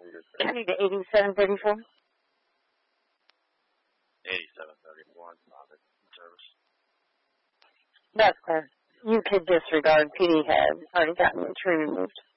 County to 8734. 8734 service. That's clear. You could disregard. PD has already gotten the tree removed.